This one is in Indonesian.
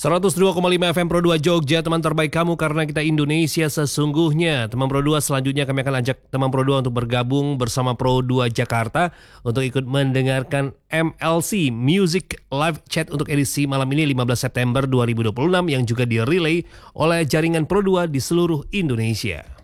102,5 FM Pro 2 Jogja, teman terbaik kamu karena kita Indonesia sesungguhnya. Teman Pro 2 selanjutnya kami akan ajak teman Pro 2 untuk bergabung bersama Pro 2 Jakarta untuk ikut mendengarkan MLC Music Live Chat untuk edisi malam ini 15 September 2026 yang juga direlay oleh jaringan Pro 2 di seluruh Indonesia.